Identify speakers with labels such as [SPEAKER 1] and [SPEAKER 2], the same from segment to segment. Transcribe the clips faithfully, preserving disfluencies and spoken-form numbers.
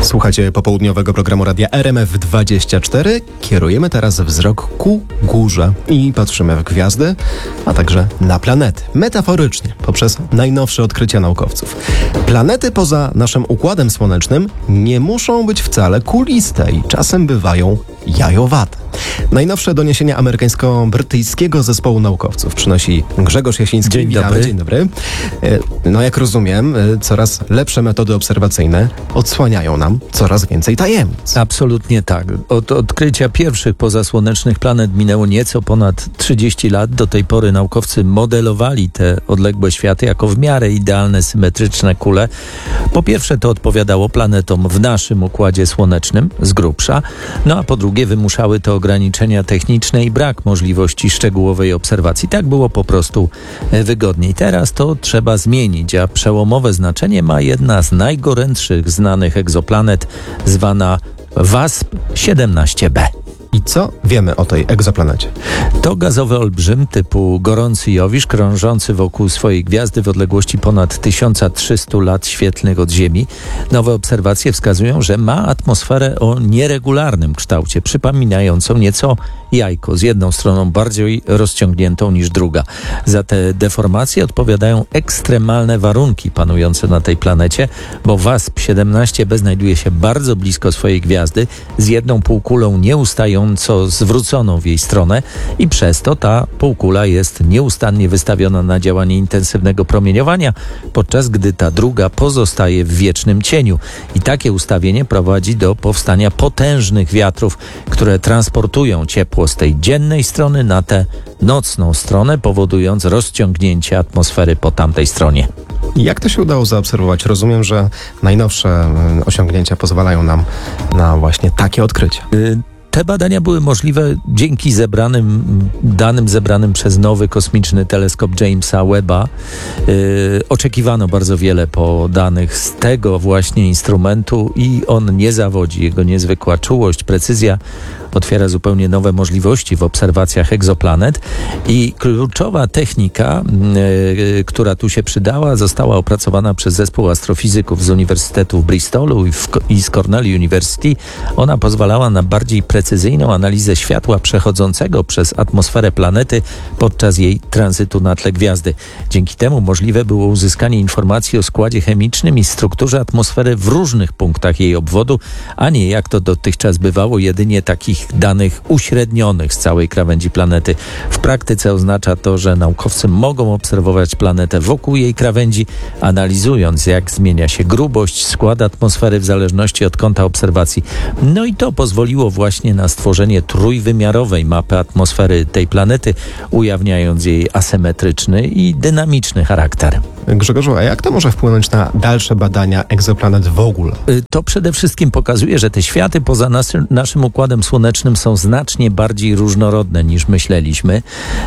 [SPEAKER 1] Słuchacie popołudniowego programu Radia R M F dwadzieścia cztery. Kierujemy teraz wzrok ku górze i patrzymy w gwiazdy, a także na planety. Metaforycznie, poprzez najnowsze odkrycia naukowców. Planety poza naszym Układem Słonecznym nie muszą być wcale kuliste i czasem bywają jajowate. Najnowsze doniesienia amerykańsko-brytyjskiego zespołu naukowców przynosi Grzegorz Jasiński.
[SPEAKER 2] Dzień
[SPEAKER 1] Witamy.
[SPEAKER 2] dobry.
[SPEAKER 1] Dzień dobry. No jak rozumiem, coraz lepsze metody obserwacyjne odsłaniają nam coraz więcej tajemnic.
[SPEAKER 2] Absolutnie tak. Od odkrycia pierwszych pozasłonecznych planet minęło nieco ponad trzydzieści lat. Do tej pory naukowcy modelowali te odległe światy jako w miarę idealne, symetryczne kule. Po pierwsze to odpowiadało planetom w naszym Układzie Słonecznym z grubsza, no a po drugie wymuszały to ograniczenia techniczne i brak możliwości szczegółowej obserwacji. Tak było po prostu wygodniej. Teraz to trzeba zmienić, a przełomowe znaczenie ma jedna z najgorętszych znanych egzoplanet, zwana W A S P siedemnaście b.
[SPEAKER 1] I co wiemy o tej egzoplanecie?
[SPEAKER 2] To gazowy olbrzym typu gorący Jowisz, krążący wokół swojej gwiazdy w odległości ponad tysiąc trzysta lat świetlnych od Ziemi. Nowe obserwacje wskazują, że ma atmosferę o nieregularnym kształcie, przypominającą nieco jajko, z jedną stroną bardziej rozciągniętą niż druga. Za te deformacje odpowiadają ekstremalne warunki panujące na tej planecie, bo W A S P siedemnaście b znajduje się bardzo blisko swojej gwiazdy, z jedną półkulą nieustającą zwróconą w jej stronę i przez to ta półkula jest nieustannie wystawiona na działanie intensywnego promieniowania, podczas gdy ta druga pozostaje w wiecznym cieniu. I takie ustawienie prowadzi do powstania potężnych wiatrów, które transportują ciepło z tej dziennej strony na tę nocną stronę, powodując rozciągnięcie atmosfery po tamtej stronie.
[SPEAKER 1] Jak to się udało zaobserwować? Rozumiem, że najnowsze osiągnięcia pozwalają nam na właśnie takie odkrycia.
[SPEAKER 2] Y- Te badania były możliwe dzięki zebranym, danym zebranym przez nowy kosmiczny teleskop Jamesa Webba. Yy, oczekiwano bardzo wiele po danych z tego właśnie instrumentu i on nie zawodzi. Jego niezwykła czułość, precyzja otwiera zupełnie nowe możliwości w obserwacjach egzoplanet i kluczowa technika, yy, która tu się przydała, została opracowana przez zespół astrofizyków z Uniwersytetu w Bristolu i, w, i z Cornell University. Ona pozwalała na bardziej precyzyjną analizę światła przechodzącego przez atmosferę planety podczas jej tranzytu na tle gwiazdy. Dzięki temu możliwe było uzyskanie informacji o składzie chemicznym i strukturze atmosfery w różnych punktach jej obwodu, a nie jak to dotychczas bywało, jedynie takich danych uśrednionych z całej krawędzi planety. W praktyce oznacza to, że naukowcy mogą obserwować planetę wokół jej krawędzi, analizując, jak zmienia się grubość, skład atmosfery w zależności od kąta obserwacji. No i to pozwoliło właśnie na stworzenie trójwymiarowej mapy atmosfery tej planety, ujawniając jej asymetryczny i dynamiczny charakter.
[SPEAKER 1] Grzegorzu, a jak to może wpłynąć na dalsze badania egzoplanet w ogóle?
[SPEAKER 2] To przede wszystkim pokazuje, że te światy poza nas, naszym Układem Słonecznym są znacznie bardziej różnorodne niż myśleliśmy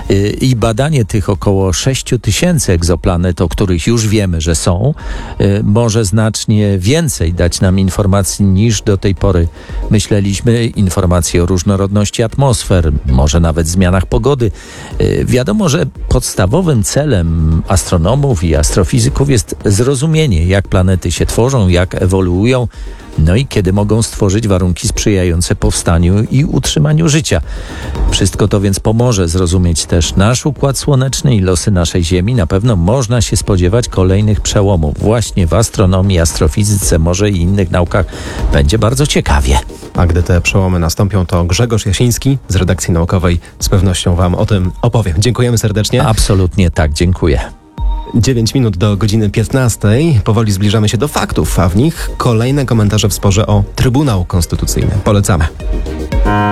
[SPEAKER 2] i badanie tych około sześć tysięcy egzoplanet, o których już wiemy, że są, może znacznie więcej dać nam informacji niż do tej pory myśleliśmy, informacji o różnorodności atmosfer, może nawet zmianach pogody. Wiadomo, że podstawowym celem astronomów i astrofizyków jest zrozumienie, jak planety się tworzą, jak ewoluują, no i kiedy mogą stworzyć warunki sprzyjające powstaniu i utrzymaniu życia. Wszystko to więc pomoże zrozumieć też nasz Układ Słoneczny i losy naszej Ziemi. Na pewno można się spodziewać kolejnych przełomów. Właśnie w astronomii, astrofizyce, może i innych naukach będzie bardzo ciekawie.
[SPEAKER 1] A gdy te przełomy nastąpią, to Grzegorz Jasiński z redakcji naukowej z pewnością Wam o tym opowie. Dziękujemy serdecznie.
[SPEAKER 2] Absolutnie tak, dziękuję.
[SPEAKER 1] dziewięć minut do godziny piętnastej. Powoli zbliżamy się do faktów, a w nich kolejne komentarze w sporze o Trybunał Konstytucyjny. Polecamy.